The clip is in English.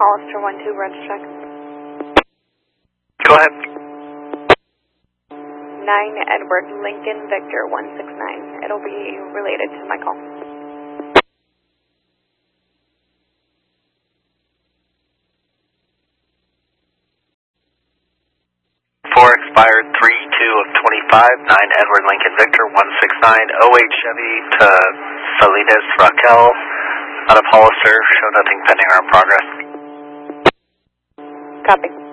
Hollister 1-2, reg check. Go ahead. 9 Edward Lincoln Victor 169. It'll be related to my call. For expired 3-2 of 25, 9 Edward Lincoln Victor 169, 08 Chevy to Salinas Raquel out of Hollister. Show nothing pending or in progress. Copy.